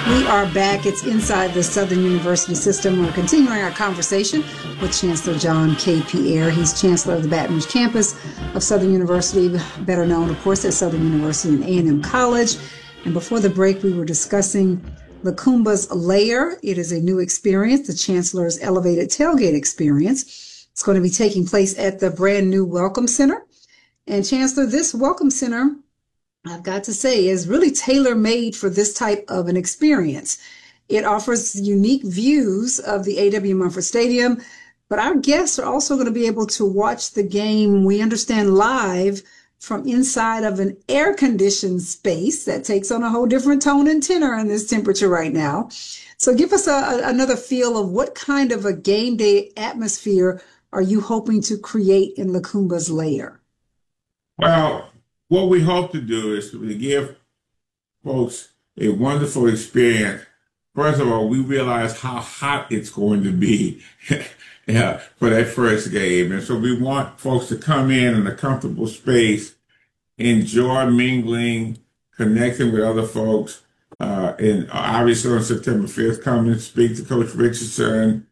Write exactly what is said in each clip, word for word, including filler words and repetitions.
We are back. It's Inside the Southern University System. We're continuing our conversation with Chancellor John K. Pierre. He's Chancellor of the Baton Rouge campus of Southern University, better known, of course, as Southern University and A and M College. And before the break, we were discussing Lacumba's Lair. It is a new experience, the Chancellor's Elevated Tailgate Experience. It's going to be taking place at the brand new Welcome Center. And Chancellor, this Welcome Center, I've got to say, is really tailor-made for this type of an experience. It offers unique views of the A W Mumford Stadium, but our guests are also going to be able to watch the game, we understand, live from inside of an air-conditioned space that takes on a whole different tone and tenor in this temperature right now. So give us a, a, another feel of what kind of a game day atmosphere are you hoping to create in Lacumba's Lair? Well, what we hope to do is to give folks a wonderful experience. First of all, we realize how hot it's going to be yeah, for that first game. And so we want folks to come in in a comfortable space, enjoy mingling, connecting with other folks. Uh, and obviously on September fifth, come and speak to Coach Richardson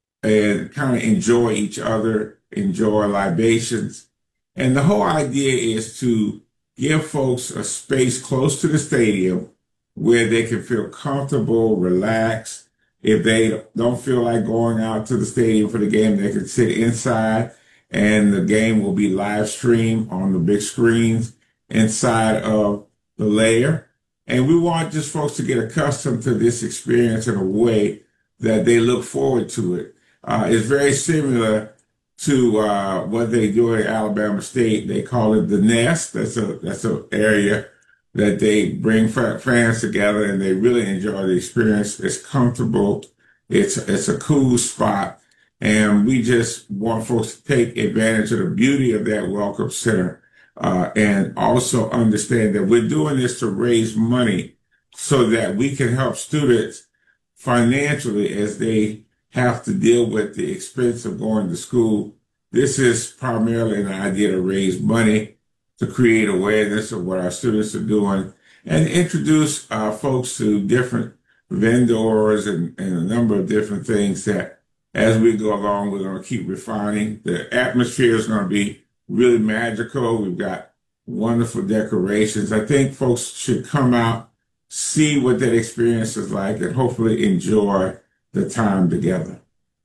and kind of enjoy each other, enjoy libations. And the whole idea is to give folks a space close to the stadium where they can feel comfortable, relaxed. If they don't feel like going out to the stadium for the game, they can sit inside, and the game will be live streamed on the big screens inside of the Lair. And we want just folks to get accustomed to this experience in a way that they look forward to it. Uh, it's very similar to uh, what they do at Alabama State. They call it the Nest. That's a that's an area that they bring fans together, and they really enjoy the experience. It's comfortable. It's it's a cool spot, and we just want folks to take advantage of the beauty of that Welcome Center, uh, and also understand that we're doing this to raise money so that we can help students financially as they have to deal with the expense of going to school. This is primarily an idea to raise money, to create awareness of what our students are doing, and introduce uh, folks to different vendors and, and a number of different things that as we go along, we're going to keep refining. The atmosphere is going to be really magical. We've got wonderful decorations. I think folks should come out, see what that experience is like, and hopefully enjoy the time together.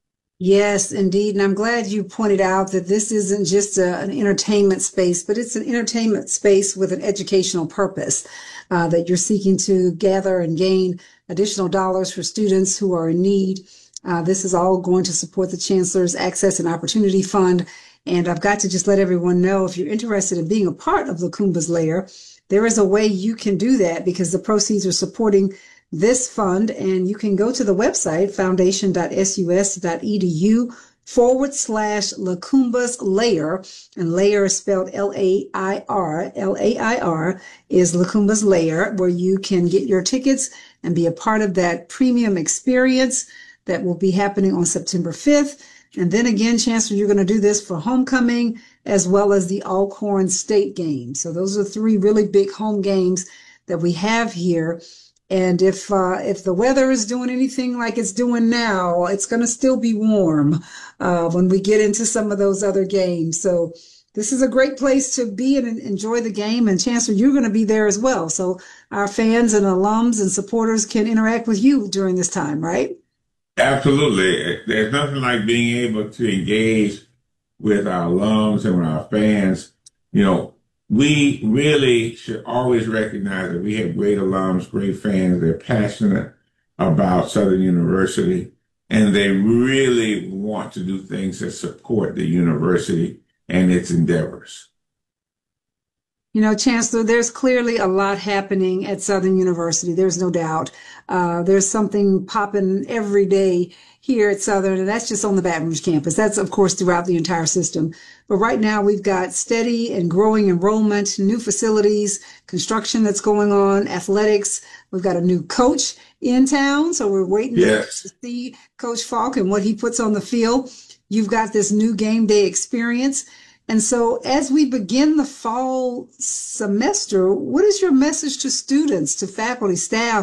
Yes, indeed. And I'm glad you pointed out that this isn't just a, an entertainment space, but it's an entertainment space with an educational purpose, uh, that you're seeking to gather and gain additional dollars for students who are in need. Uh, this is all going to support the Chancellor's Access and Opportunity Fund. And I've got to just let everyone know, if you're interested in being a part of Lacumba's Lair, there is a way you can do that, because the proceeds are supporting this fund, and you can go to the website foundation.sus.edu forward slash Lacumba's Lair, and Lair is spelled L A I R. L A I R is Lacumba's Lair, where you can get your tickets and be a part of that premium experience that will be happening on September fifth. And then again, Chancellor, you're going to do this for homecoming as well as the Alcorn State game. So those are three really big home games that we have here. And if uh, if the weather is doing anything like it's doing now, it's going to still be warm uh, when we get into some of those other games. So this is a great place to be and enjoy the game. And Chancellor, you're going to be there as well. So our fans and alums and supporters can interact with you during this time, right? Absolutely. There's nothing like being able to engage with our alums and with our fans. You know, we really should always recognize that we have great alums, great fans. They're passionate about Southern University, and they really want to do things that support the university and its endeavors. You know, Chancellor, there's clearly a lot happening at Southern University. There's no doubt. Uh, there's something popping every day here at Southern, and that's just on the Baton Rouge campus. That's, of course, throughout the entire system. But right now, we've got steady and growing enrollment, new facilities, construction that's going on, athletics. We've got a new coach in town, so we're waiting yes. to see Coach Falk and what he puts on the field. You've got this new game day experience. And so as we begin the fall semester, what is your message to students, to faculty, staff,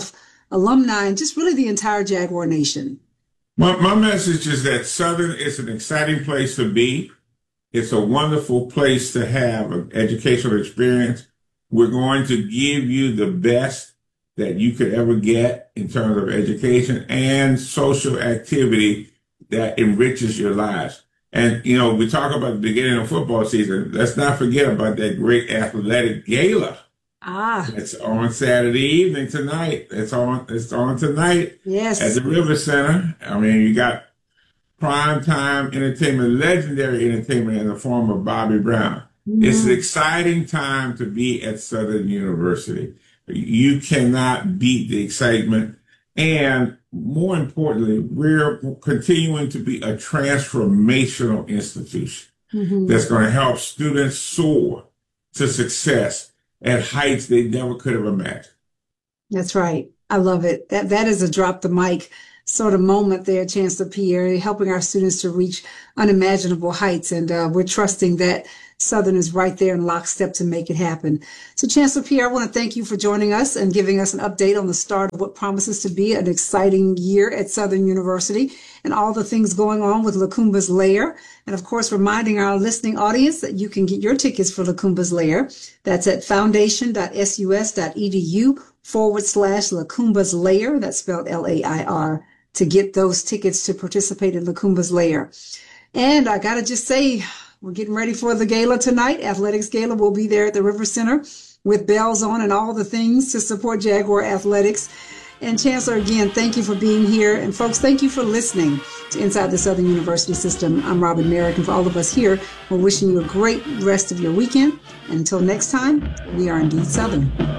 alumni, and just really the entire Jaguar Nation? My, my message is that Southern is an exciting place to be. It's a wonderful place to have an educational experience. We're going to give you the best that you could ever get in terms of education and social activity that enriches your lives. And, you know, we talk about the beginning of football season. Let's not forget about that great athletic gala. Ah. It's on Saturday evening tonight. It's on, it's on tonight. Yes. At the River Center. I mean, you got prime time entertainment, legendary entertainment in the form of Bobby Brown. Mm-hmm. It's an exciting time to be at Southern University. You cannot beat the excitement. And more importantly, we're continuing to be a transformational institution mm-hmm. that's going to help students soar to success at heights they never could have imagined. That's right. I love it. That that is a drop the mic sort of moment there, Chancellor Pierre, helping our students to reach unimaginable heights. And uh, we're trusting that Southern is right there in lockstep to make it happen. So, Chancellor Pierre, I want to thank you for joining us and giving us an update on the start of what promises to be an exciting year at Southern University and all the things going on with Lacumba's Lair. And, of course, reminding our listening audience that you can get your tickets for Lacumba's Lair. That's at foundation.sus.edu forward slash Lacumba's Lair. That's spelled L A I R, to get those tickets to participate in Lacumba's Lair. And I got to just say, we're getting ready for the gala tonight. Athletics Gala will be there at the River Center with bells on and all the things to support Jaguar athletics. And Chancellor, again, thank you for being here. And folks, thank you for listening to Inside the Southern University System. I'm Robin Merrick, and for all of us here, we're wishing you a great rest of your weekend. And until next time, we are indeed Southern.